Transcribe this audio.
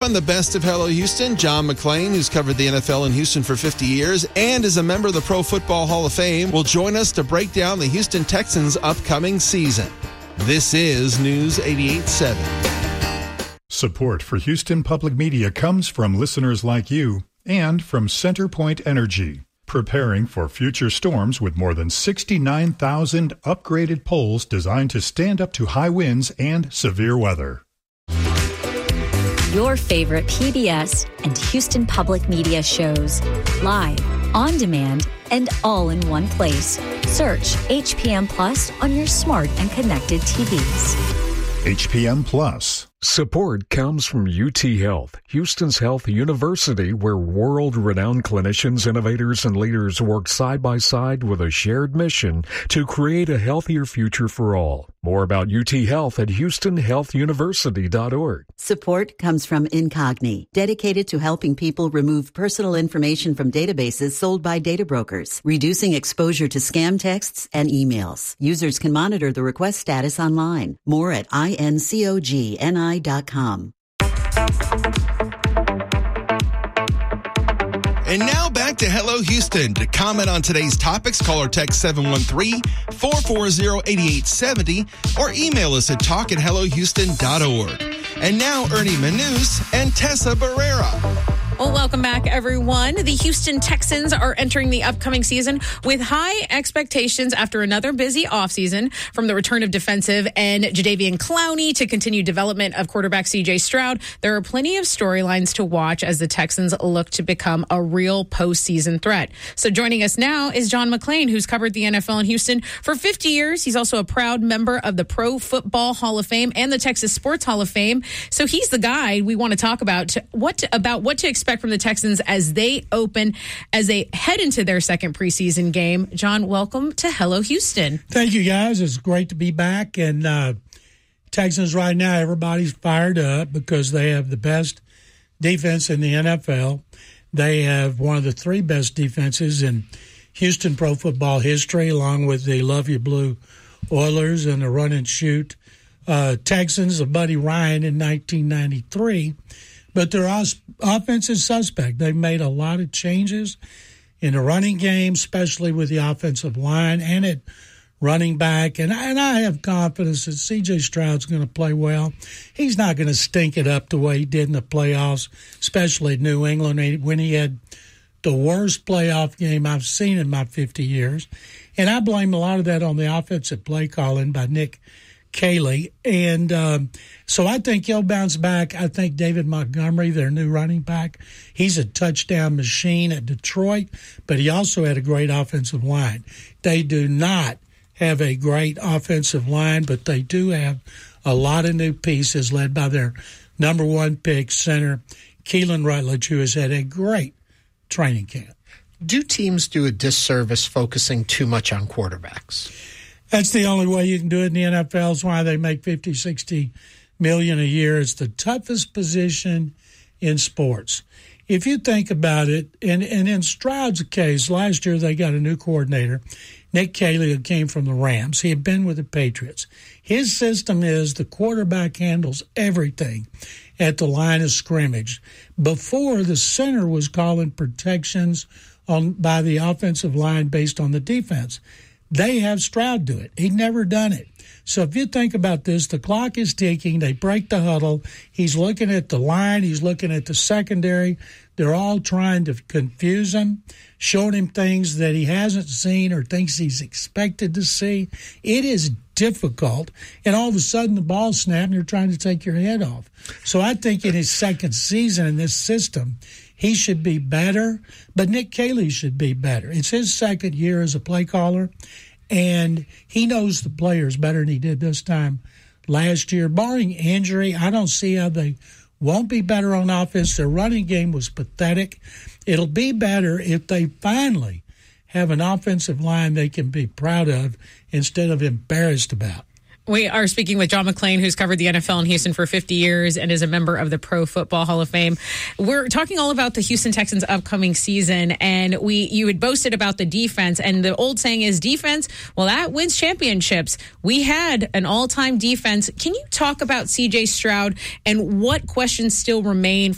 on the Best of Hello Houston, John McClain, who's covered the NFL in Houston for 50 years and is a member of the Pro Football Hall of Fame, will join us to break down the Houston Texans' upcoming season. This is News 88.7. Support for Houston Public Media comes from listeners like you and from CenterPoint Energy, preparing for future storms with more than 69,000 upgraded poles designed to stand up to high winds and severe weather. Your favorite PBS and Houston Public Media shows, live, on demand, and all in one place. Search HPM Plus on your smart and connected TVs. HPM Plus. Support comes from UT Health, Houston's health university, where world-renowned clinicians, innovators, and leaders work side by side with a shared mission to create a healthier future for all. More about UT Health at houstonhealthuniversity.org. Support comes from Incogni, dedicated to helping people remove personal information from databases sold by data brokers, reducing exposure to scam texts and emails. Users can monitor the request status online. More at incogni.com. And now back to Hello Houston. To comment on today's topics, call or text 713-440-8870 or email us at talk@hellohouston.org. And now Ernie Manous and Tessa Barrera. Well, welcome back, everyone. The Houston Texans are entering the upcoming season with high expectations after another busy offseason, from the return of defensive end Jadeveon Clowney to continued development of quarterback C.J. Stroud. There are plenty of storylines to watch as the Texans look to become a real postseason threat. So joining us now is John McClain, who's covered the NFL in Houston for 50 years. He's also a proud member of the Pro Football Hall of Fame and the Texas Sports Hall of Fame. So he's the guy we want to talk about what to expect from the Texans as they head into their second preseason game. John, welcome to Hello Houston. Thank you, guys. It's great to be back. And Texans right now, everybody's fired up because they have the best defense in the NFL. They have one of the three best defenses in Houston pro football history, along with the Love You Blue Oilers and the run and shoot Texans of Buddy Ryan in 1993. But their offense is suspect. They've made a lot of changes in the running game, especially with the offensive line and at running back. And I have confidence that C.J. Stroud's going to play well. He's not going to stink it up the way he did in the playoffs, especially in New England when he had the worst playoff game I've seen in my 50 years. And I blame a lot of that on the offensive play calling by Nick Caley. And so I think he'll bounce back. I think David Montgomery, their new running back, he's a touchdown machine at Detroit, but he also had a great offensive line. They do not have a great offensive line, but they do have a lot of new pieces led by their number one pick center, Keelan Rutledge, who has had a great training camp. Do teams do a disservice focusing too much on quarterbacks? That's the only way you can do it in the NFL. It's why they make $50, $60 million a year. It's the toughest position in sports. If you think about it, and in Stroud's case, last year they got a new coordinator, Nick Caley, who came from the Rams. He had been with the Patriots. His system is the quarterback handles everything at the line of scrimmage. Before, the center was calling protections by the offensive line based on the defense. They have Stroud do it. He'd never done it. So if you think about this, the clock is ticking. They break the huddle. He's looking at the line. He's looking at the secondary. They're all trying to confuse him, showing him things that he hasn't seen or thinks he's expected to see. It is difficult. And all of a sudden the ball snapped and you're trying to take your head off. So I think in his second season in this system, he should be better, but Nick Caley should be better. It's his second year as a play caller, and he knows the players better than he did this time last year. Barring injury, I don't see how they won't be better on offense. Their running game was pathetic. It'll be better if they finally have an offensive line they can be proud of instead of embarrassed about. We are speaking with John McClain, who's covered the NFL in Houston for 50 years and is a member of the Pro Football Hall of Fame. We're talking all about the Houston Texans' upcoming season, and you had boasted about the defense, and the old saying is defense, well, that wins championships. We had an all-time defense. Can you talk about C.J. Stroud and what questions still remain